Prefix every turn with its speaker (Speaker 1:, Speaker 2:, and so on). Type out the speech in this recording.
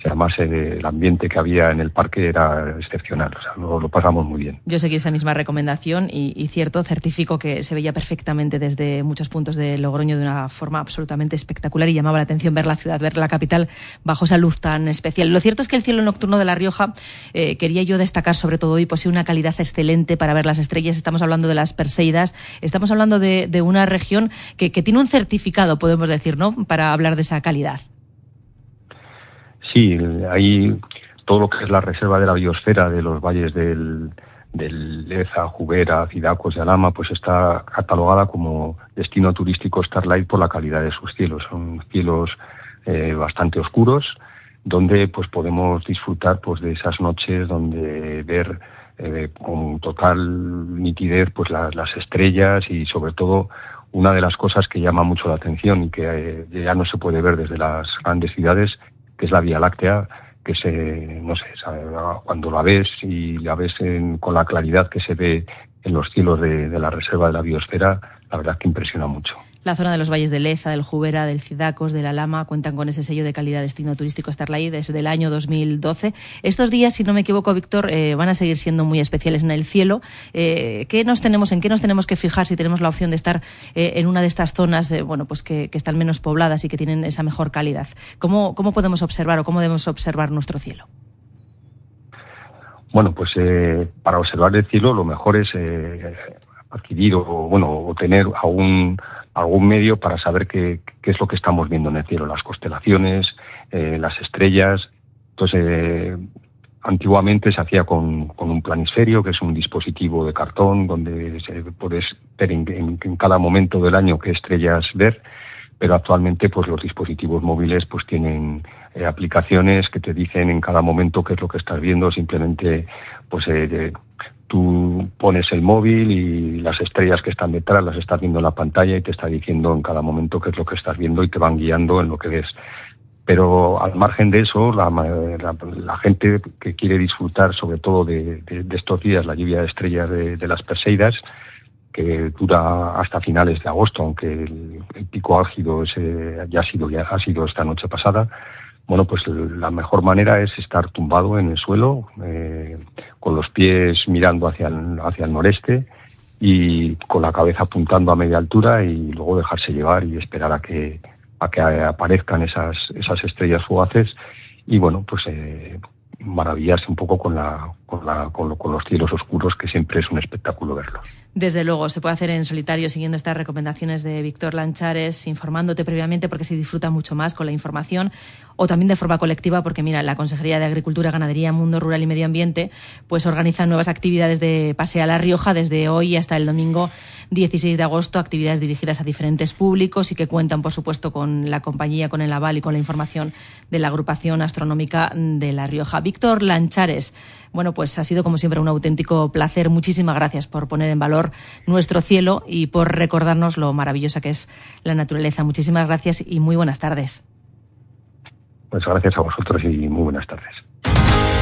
Speaker 1: además el ambiente que había en el parque era excepcional, o sea, lo pasamos muy bien.
Speaker 2: Yo seguí esa misma recomendación y cierto, certifico que se veía perfectamente desde muchos puntos de Logroño de una forma absolutamente espectacular y llamaba la atención ver la ciudad, ver la capital bajo esa luz tan especial. Lo cierto es que el cielo nocturno de La Rioja, quería yo destacar sobre todo hoy, posee una calidad excelente para ver las estrellas. Estamos hablando de las Perseidas, estamos hablando de una región que tiene un certificado, podemos decir, ¿no?, para hablar de esa calidad.
Speaker 1: Sí, hay todo lo que es la reserva de la biosfera de los valles del Leza, Jubera, Cidacos y Alhama, pues está catalogada como destino turístico Starlight por la calidad de sus cielos. Son cielos bastante oscuros, donde pues podemos disfrutar pues de esas noches donde ver con total nitidez pues las estrellas y sobre todo una de las cosas que llama mucho la atención y que ya no se puede ver desde las grandes ciudades, que es la Vía Láctea, que cuando la ves y la ves con la claridad que se ve en los cielos de la reserva de la biosfera, la verdad que impresiona mucho.
Speaker 2: La zona de los valles de Leza, del Jubera, del Cidacos, del Alhama cuentan con ese sello de calidad destino turístico Starlight desde el año 2012. Estos días, si no me equivoco, Víctor, van a seguir siendo muy especiales en el cielo. ¿En qué nos tenemos que fijar si tenemos la opción de estar en una de estas zonas pues que están menos pobladas y que tienen esa mejor calidad? ¿Cómo podemos observar o cómo debemos observar nuestro cielo?
Speaker 1: Bueno, pues para observar el cielo lo mejor es adquirir o tener algún medio para saber qué es lo que estamos viendo en el cielo, las constelaciones, las estrellas. Entonces, antiguamente se hacía con un planisferio, que es un dispositivo de cartón donde se puedes ver en cada momento del año qué estrellas ver, pero actualmente pues los dispositivos móviles pues tienen aplicaciones que te dicen en cada momento qué es lo que estás viendo. Simplemente pues tú pones el móvil y las estrellas que están detrás las estás viendo en la pantalla y te está diciendo en cada momento qué es lo que estás viendo y te van guiando en lo que ves. Pero al margen de eso, la gente que quiere disfrutar sobre todo de estos días, la lluvia de estrellas de las Perseidas, que dura hasta finales de agosto, aunque el pico álgido ha sido esta noche pasada. Bueno, pues la mejor manera es estar tumbado en el suelo, con los pies mirando hacia el noreste y con la cabeza apuntando a media altura y luego dejarse llevar y esperar a que aparezcan esas estrellas fugaces y bueno, pues maravillarse un poco con los cielos oscuros, que siempre es un espectáculo verlos.
Speaker 2: Desde luego, se puede hacer en solitario siguiendo estas recomendaciones de Víctor Lanchares, informándote previamente porque se disfruta mucho más con la información, o también de forma colectiva porque, mira, la Consejería de Agricultura, Ganadería, Mundo Rural y Medio Ambiente pues organiza nuevas actividades de Pasea La Rioja desde hoy hasta el domingo 16 de agosto, actividades dirigidas a diferentes públicos y que cuentan, por supuesto, con la compañía, con el aval y con la información de la Agrupación Astronómica de La Rioja. Víctor Lanchares, bueno, pues ha sido como siempre un auténtico placer. Muchísimas gracias por poner en valor nuestro cielo y por recordarnos lo maravillosa que es la naturaleza. Muchísimas gracias y muy buenas tardes.
Speaker 1: Pues gracias a vosotros y muy buenas tardes.